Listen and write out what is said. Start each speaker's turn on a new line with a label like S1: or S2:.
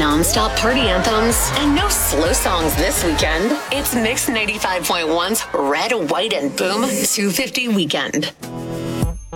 S1: non-stop party anthems, and no slow songs this weekend. It's Mix 95.1's Red, White, and Boom 250 Weekend.